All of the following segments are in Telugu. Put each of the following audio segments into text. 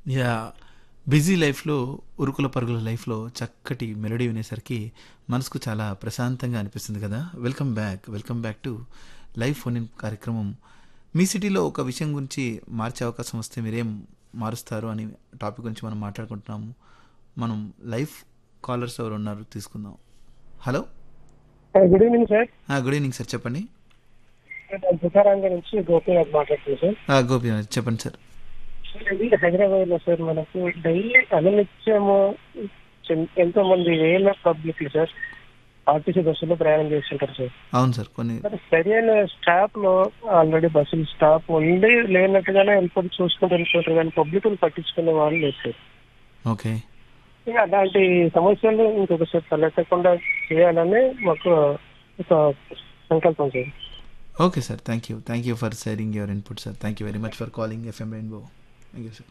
యాహ్! బిజీ లైఫ్‌లో, ఉరుకుల పరుగుల లైఫ్‌లో చక్కటి మెలోడీ వినేసరికి మనసుకు చాలా ప్రశాంతంగా అనిపిస్తుంది కదా! Welcome back to live phone in కార్యక్రమం. మీ సిటీలో ఒక విషయం గురించి మార్చే అవకాశం వస్తే మీరేం మారుస్తారు అని టాపిక్ గురించి మనం మాట్లాడుకుంటున్నాము. మనం లైవ్ కాలర్స్ ఎవరు ఉన్నారు తీసుకుందాం. Hello! Good evening sir. Good evening sir చెప్పండి. నేను తుకారాం నుంచి గోపీనాథ్ మాట్లాడుతున్నాను గోపి చెప్పండి సార్. సార్. ఇది హైదరాబాద్ లో సార్ మనకు డైలీ అనునిత్యము ఎంతో మంది వేల పబ్లిక్ సార్ ఆర్టీసీ బస్సులో ప్రయాణం చేస్తుంటారు సార్. అవును సార్. కొన్ని మరి సరైన స్టాప్ లో ఆల్రెడీ బస్సులు స్టాప్ ఉండి లేనట్టుగానే చూసుకుంటూ వెళ్ళిపోతారు కానీ పబ్లిక్ పట్టించుకునే వాళ్ళు లేదు సార్. ఓకే. ఇంకా అలాంటి సమస్యలు ఇంకొకసారి తలెత్తకుండా చేయాలని మాకు ఒక సంకల్పం sir. Okay sir. Thank you for sharing your input sir. Thank you very much for calling FM rainbow. Thank you sir.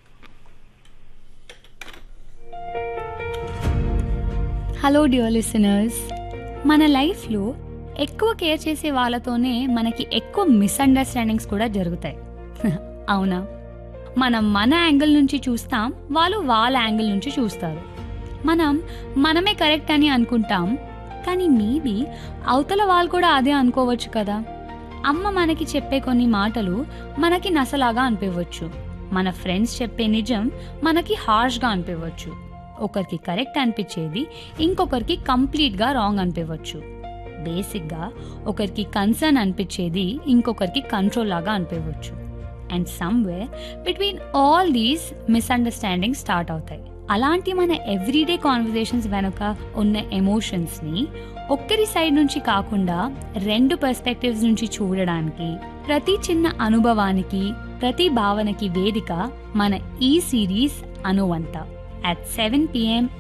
Hello dear listeners, మన లైఫ్లో ఎక్కువ కేర్ చేసే వాళ్ళతోనే మనకి ఎక్కువ మిస్అండర్స్టాండింగ్స్ కూడా జరుగుతాయి. అవునా? మనం మన యాంగిల్ నుంచి చూస్తాం, వాళ్ళు వాళ్ళ యాంగిల్ నుంచి చూస్తారు. మనమే కరెక్ట్ అని అనుకుంటాం, కానీ మేబీ అవతల వాళ్ళు కూడా అదే అనుకోవచ్చు కదా. అమ్మ మనకి చెప్పే కొన్ని మాటలు మనకి నసలాగా అనిపించవచ్చు. మన ఫ్రెండ్స్ చెప్పే నిజం మనకి హార్ష్గా అనిపించవచ్చు. ఒకరికి కరెక్ట్ అనిపించేది ఇంకొకరికి కంప్లీట్గా రాంగ్ అనిపించవచ్చు. బేసిక్గా ఒకరికి కన్సర్న్ అనిపించేది ఇంకొకరికి కంట్రోల్ లాగా అనిపించవచ్చు. And somewhere between all these misunderstanding start అవుతాయి. అలాంటి మన ఎవ్రీడే కాన్వర్జేషన్స్ వెనుక ఉన్న ఎమోషన్స్ని ఒక్కరి సైడ్ నుంచి కాకుండా రెండు పర్స్పెక్టివ్స్ నుంచి చూడడానికి, ప్రతి చిన్న అనుభవానికి, ప్రతి భావనకి వేదిక మన ఈ సిరీస్ అనువంత at 7 p.m.